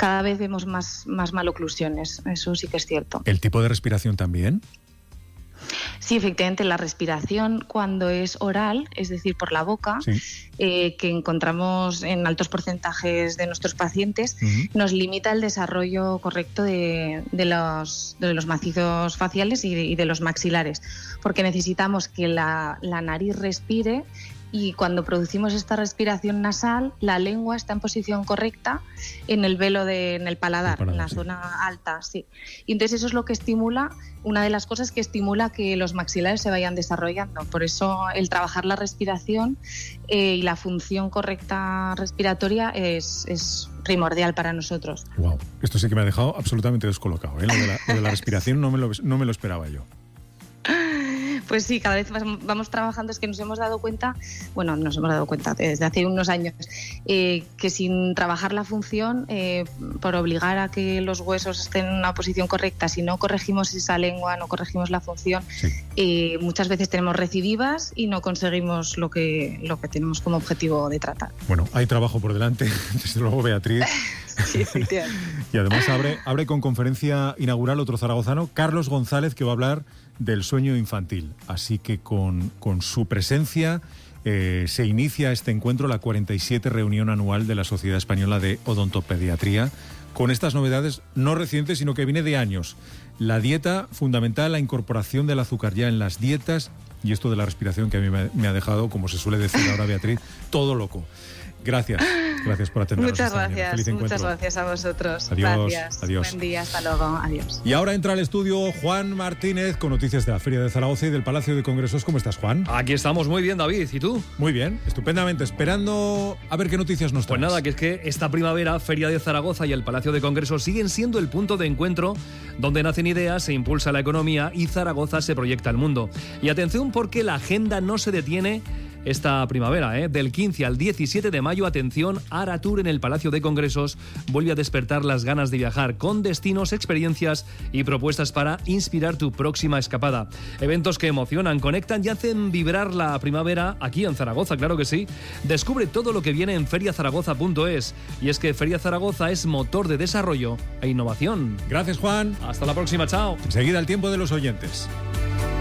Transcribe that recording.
cada vez vemos más maloclusiones, eso sí que es cierto. ¿El tipo de respiración también? Sí, efectivamente, la respiración cuando es oral, es decir, por la boca, Sí. Que encontramos en altos porcentajes de nuestros pacientes, nos limita el desarrollo correcto de los macizos faciales y de los maxilares, porque necesitamos que la nariz respire. Y cuando producimos esta respiración nasal, la lengua está en posición correcta en el velo en el paladar, en la zona alta, sí. Y entonces eso es lo que estimula, una de las cosas que estimula que los maxilares se vayan desarrollando. Por eso el trabajar la respiración y la función correcta respiratoria es primordial para nosotros. Wow, esto sí que me ha dejado absolutamente descolocado, ¿eh? Lo de la respiración no me lo esperaba yo. Pues sí, cada vez vamos trabajando, es que nos hemos dado cuenta desde hace unos años, que sin trabajar la función, por obligar a que los huesos estén en una posición correcta, si no corregimos esa lengua, no corregimos la función, sí. Muchas veces tenemos recidivas y no conseguimos lo que tenemos como objetivo de tratar. Bueno, hay trabajo por delante, desde luego, Beatriz. Sí, efectivamente. Y además abre con conferencia inaugural otro zaragozano, Carlos González, que va a hablar del sueño infantil. Así que con su presencia se inicia este encuentro, la 47 reunión anual de la Sociedad Española de Odontopediatría, con estas novedades no recientes, sino que viene de años. La dieta fundamental, la incorporación del azúcar ya en las dietas, y esto de la respiración que a mí me ha dejado, como se suele decir ahora, Beatriz, todo loco. Gracias por atendernos. Muchas gracias a vosotros. Adiós. Gracias. Buen día, hasta luego. Adiós. Y ahora entra al estudio Juan Martínez con noticias de la Feria de Zaragoza y del Palacio de Congresos. ¿Cómo estás, Juan? Aquí estamos muy bien, David. ¿Y tú? Muy bien, estupendamente. Esperando a ver qué noticias nos traes. Pues nada, que es que esta primavera Feria de Zaragoza y el Palacio de Congresos siguen siendo el punto de encuentro donde nacen ideas, se impulsa la economía y Zaragoza se proyecta al mundo. Y atención, porque la agenda no se detiene esta primavera, del 15 al 17 de mayo, atención, Ara Tour en el Palacio de Congresos vuelve a despertar las ganas de viajar con destinos, experiencias y propuestas para inspirar tu próxima escapada. Eventos que emocionan, conectan y hacen vibrar la primavera aquí en Zaragoza, claro que sí. Descubre todo lo que viene en feriazaragoza.es. Y es que Feria Zaragoza es motor de desarrollo e innovación. Gracias, Juan. Hasta la próxima, chao. Enseguida el tiempo de los oyentes.